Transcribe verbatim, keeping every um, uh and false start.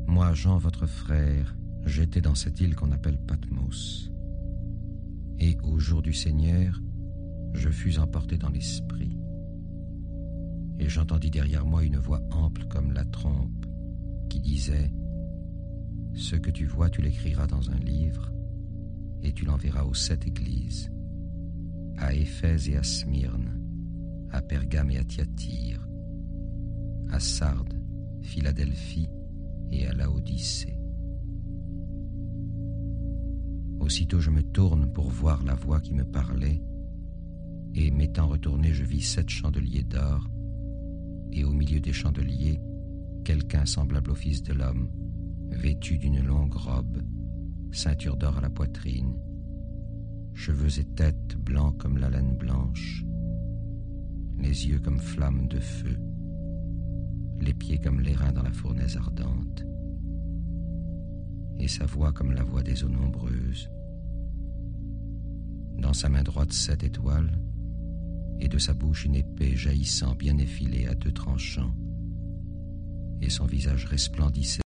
Moi, Jean, votre frère, j'étais dans cette île qu'on appelle Patmos. Et au jour du Seigneur, je fus emporté dans l'esprit. Et j'entendis derrière moi une voix ample comme la trompe, qui disait « Ce que tu vois, tu l'écriras dans un livre, et tu l'enverras aux sept églises, à Éphèse et à Smyrne, à Pergame et à Thyatire, à Sardes, Philadelphie et à Laodicée. » Aussitôt je me tourne pour voir la voix qui me parlait, et m'étant retourné, je vis sept chandeliers d'or, et au milieu des chandeliers, quelqu'un semblable au Fils de l'homme, vêtu d'une longue robe, ceinture d'or à la poitrine, cheveux et tête blancs comme la laine blanche, les yeux comme flammes de feu, les pieds comme l'airain dans la fournaise ardente, et sa voix comme la voix des eaux nombreuses. Dans sa main droite sept étoiles, et de sa bouche une épée jaillissant bien effilée à deux tranchants, et son visage resplendissait